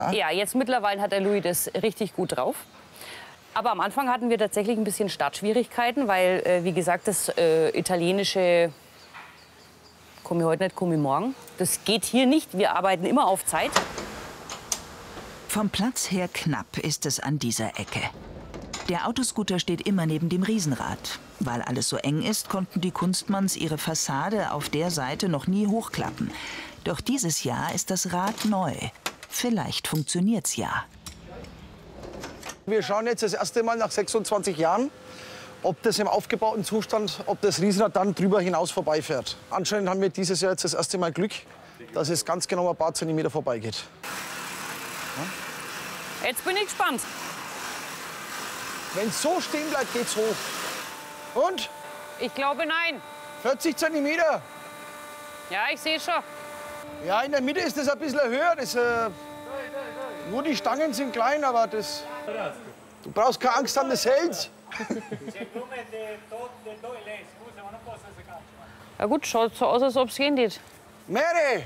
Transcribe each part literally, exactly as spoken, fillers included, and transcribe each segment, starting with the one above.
Ja, jetzt mittlerweile hat der Louis das richtig gut drauf. Aber am Anfang hatten wir tatsächlich ein bisschen Startschwierigkeiten, weil, äh, wie gesagt, das äh, italienische komme ich heute nicht, komme ich morgen. Das geht hier nicht. Wir arbeiten immer auf Zeit. Vom Platz her knapp ist es an dieser Ecke. Der Autoscooter steht immer neben dem Riesenrad. Weil alles so eng ist, konnten die Kunstmanns ihre Fassade auf der Seite noch nie hochklappen. Doch dieses Jahr ist das Rad neu. Vielleicht funktioniert's ja. Wir schauen jetzt das erste Mal nach sechsundzwanzig Jahren, ob das im aufgebauten Zustand, ob das Riesenrad dann drüber hinaus vorbeifährt. Anscheinend haben wir dieses Jahr jetzt das erste Mal Glück, dass es ganz genau ein paar Zentimeter vorbeigeht. Ja? Jetzt bin ich gespannt. Wenn es so stehen bleibt, geht's hoch. Und? Ich glaube, nein. vierzig Zentimeter. Ja, ich sehe schon. Ja, in der Mitte ist das ein bisschen höher. Das, äh, nur die Stangen sind klein, aber das... Du brauchst keine Angst haben, das hält. Ja gut, schaut so aus, als ob es gehen geht. Mere!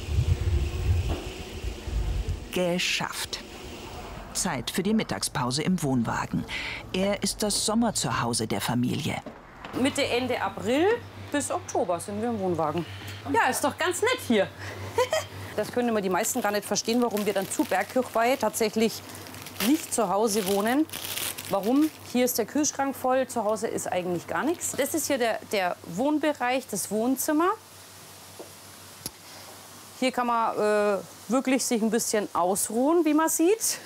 Geschafft. Zeit für die Mittagspause im Wohnwagen. Er ist das Sommerzuhause der Familie. Mitte, Ende April bis Oktober sind wir im Wohnwagen. Ja, ist doch ganz nett hier. Das können immer die meisten gar nicht verstehen, warum wir dann zu Bergkirchweih tatsächlich nicht zu Hause wohnen. Warum? Hier ist der Kühlschrank voll, zu Hause ist eigentlich gar nichts. Das ist hier der, der Wohnbereich, das Wohnzimmer. Hier kann man äh, wirklich sich ein bisschen ausruhen, wie man sieht.